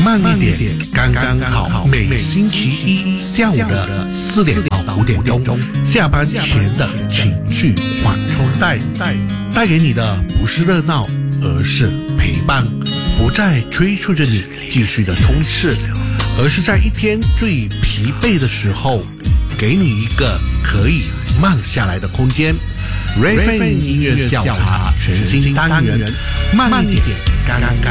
慢一点，刚刚好。每星期一下午的4点到5点钟，下班前的情绪缓冲带，带给你的不是热闹，而是陪伴，不再催促着你继续的冲刺，而是在一天最疲惫的时候，给你一个可以慢下来的空间。Raven 音乐下午茶全新单元，慢一点，刚刚